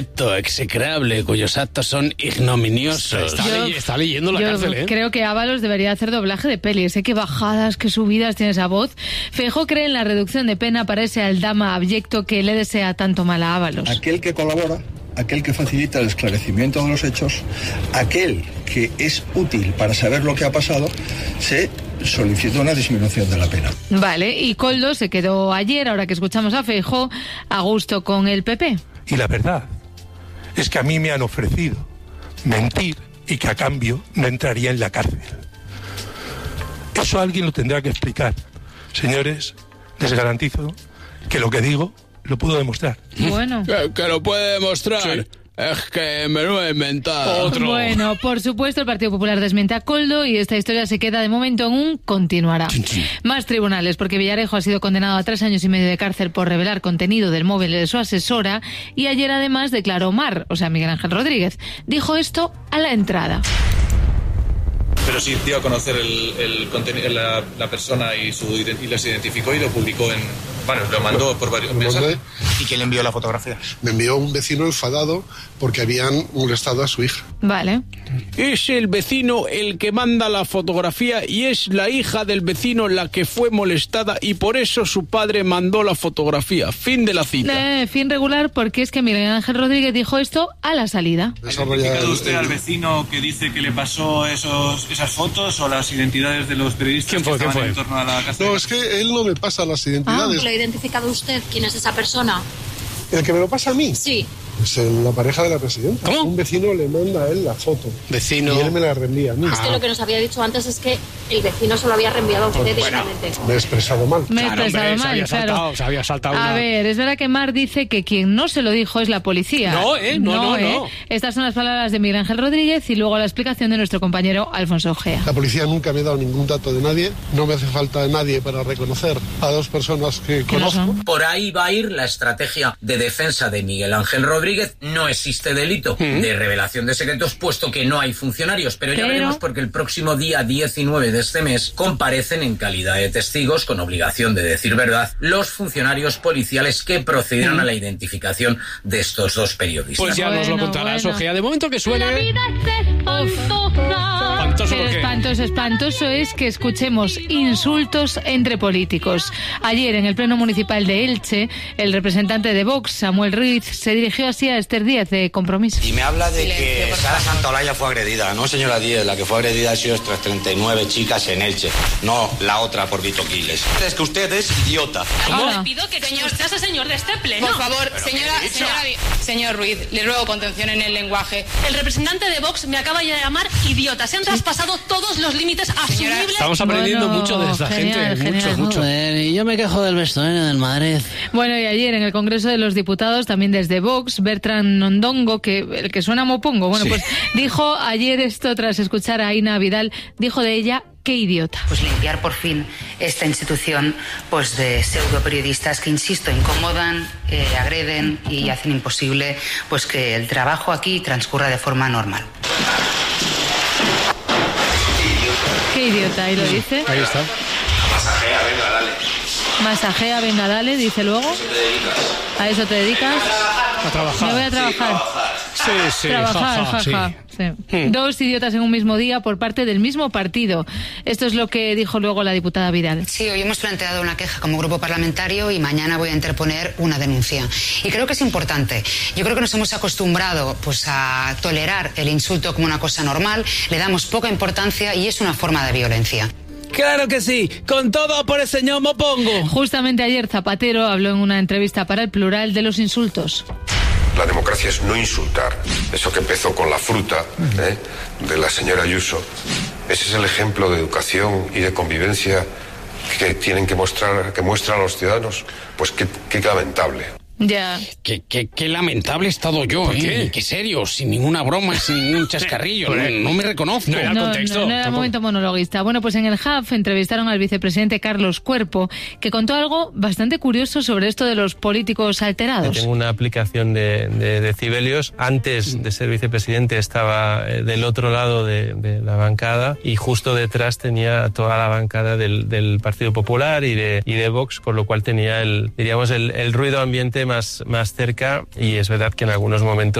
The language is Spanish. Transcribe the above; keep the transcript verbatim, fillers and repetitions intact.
execrable, cuyos actos son ignominiosos. Está, Yo- le- está leyendo la Yo cárcel, ¿eh? creo que Ábalos debería hacer doblaje de peli. Sé que bajadas, que subidas tiene esa voz. Feijóo cree en la reducción de pena para ese aldama abyecto que le desea tanto mal a Ábalos. Aquel que colabora, aquel que facilita el esclarecimiento de los hechos, aquel que es útil para saber lo que ha pasado, se solicita una disminución de la pena. Vale, y Koldo se quedó ayer, ahora que escuchamos a Feijóo, a gusto con el P P. Y la verdad es que a mí me han ofrecido mentir y que a cambio no entraría en la cárcel. Eso alguien lo tendrá que explicar. Señores, les garantizo que lo que digo lo puedo demostrar. Bueno. Que, que lo puede demostrar. Sí. Es que me lo he inventado. Otro. Bueno, por supuesto, el Partido Popular desmiente a Koldo y esta historia se queda de momento en un continuará. Más tribunales, porque Villarejo ha sido condenado a tres años y medio de cárcel por revelar contenido del móvil de su asesora y ayer además declaró Mar, o sea, Miguel Ángel Rodríguez. Dijo esto a la entrada. Pero sí dio a conocer el, el contenido, la, la persona y, su, y los identificó y lo publicó en... Bueno, lo mandó por varios mensajes. ¿Y quién le envió la fotografía? Me envió un vecino enfadado porque habían molestado a su hija. Vale. Es el vecino el que manda la fotografía y es la hija del vecino la que fue molestada y por eso su padre mandó la fotografía. Fin de la cita. Eh, fin regular porque es que Miguel Ángel Rodríguez dijo esto a la salida. ¿Ha identificado usted al vecino que dice que le pasó esos, esas fotos o las identidades de los periodistas ¿Quién fue? que estaban ¿Quién en fue? torno a la casa? No, es que él no me pasa las identidades. ¿Lo ha identificado usted? ¿Quién es esa persona? ¿El que me lo pasa a mí? Sí. Pues en la pareja de la presidenta. ¿Cómo? Un vecino le manda a él la foto. Vecino. Y él me la reenvía a mí. Es que lo que nos había dicho antes es que el vecino se lo había reenviado a usted Bueno, directamente. Me he expresado mal. Me he Claro, expresado hombre, se mal, había claro. saltado, se había saltado A una- ver, es verdad que Mar dice que quien no se lo dijo es la policía. No, ¿eh? No, no, ¿eh? no. Estas son las palabras de Miguel Ángel Rodríguez y luego la explicación de nuestro compañero Alfonso Ojea. La policía nunca me ha dado ningún dato de nadie. No me hace falta nadie para reconocer a dos personas que ¿Qué no conozco. son? Por ahí va a ir la estrategia de defensa de Miguel Ángel Rodríguez. No existe delito de revelación de secretos, puesto que no hay funcionarios. Pero ya Pero- veremos, porque el próximo día diecinueve de este mes comparecen en calidad de testigos, con obligación de decir verdad, los funcionarios policiales que procedieron a la identificación de estos dos periodistas. Pues ya nos lo Bueno, contarás, bueno. Ojea. De momento que suene... Espantoso, ¿por qué? espantoso, espantoso es que escuchemos insultos entre políticos. Ayer, en el Pleno Municipal de Elche, el representante de Vox, Samuel Ruiz, se dirigió así a Esther Díaz de Compromiso. Y me habla de que Sara Santaolalla fue agredida. No, señora Díez, la que fue agredida ha sido estas treinta y nueve chicas en Elche. No, la otra por Vito Quiles. Es que usted es idiota. ¿Cómo? Le pido que señor, seas el señor de este pleno. Por favor, señora, señora, señor Ruiz, le ruego contención en el lenguaje. El representante de Vox me acaba de llamar idiota. Se han traspasado todos los límites asumibles. Estamos aprendiendo Bueno, mucho de esta genial, gente. genial. Mucho, mucho. Joder, y yo me quejo del vestuario del Madrid. Bueno, y ayer en el Congreso de los Diputados, también desde Vox, Bertrand Nondongo, que el que suena mopongo, bueno, Sí. pues dijo ayer esto tras escuchar a Aina Vidal, dijo de ella, qué idiota. Pues limpiar por fin esta institución pues de pseudoperiodistas que, insisto, incomodan, eh, agreden y hacen imposible pues que el trabajo aquí transcurra de forma normal. Qué idiota, ahí lo dice. Ahí está. Masajea, venga, dale. Masajea, venga, dale, dice luego. ¿A eso te dedicas? A trabajar. Me voy a trabajar. Sí, sí. Trabajar, jaja, jaja. sí. Sí. Dos idiotas en un mismo día por parte del mismo partido. Esto es lo que dijo luego la diputada Vidal. Sí, hoy hemos planteado una queja como grupo parlamentario y mañana voy a interponer una denuncia. Y creo que es importante. Yo creo que nos hemos acostumbrado pues a tolerar el insulto como una cosa normal, le damos poca importancia y es una forma de violencia. Claro que sí, con todo por el señor Mopongo. Justamente ayer Zapatero habló en una entrevista para El Plural de los insultos. La democracia es no insultar. Eso que empezó con la fruta, ¿eh?, de la señora Ayuso. Ese es el ejemplo de educación y de convivencia que tienen que mostrar, que muestran a los ciudadanos. Pues qué, qué lamentable. Ya. Qué, qué, qué lamentable he estado yo, ¿Por ¿eh? qué? Qué serio, sin ninguna broma, sin ningún chascarrillo. No, no me reconozco. No era el No, contexto. no, no era el Tampoco. momento monologuista. Bueno, pues en el H A F entrevistaron al vicepresidente Carlos Cuerpo, que contó algo bastante curioso sobre esto de los políticos alterados. Tengo una aplicación de, de decibelios. Antes de ser vicepresidente estaba eh, del otro lado de, de la bancada y justo detrás tenía toda la bancada del, del Partido Popular y de, y de Vox, con lo cual tenía el, diríamos, el, el ruido ambiente más, más cerca y es verdad que en algunos momentos